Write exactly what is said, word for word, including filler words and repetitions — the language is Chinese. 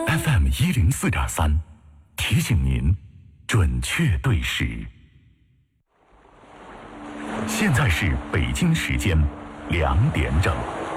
F M 一零四点三，提醒您准确对时。现在是北京时间两点整。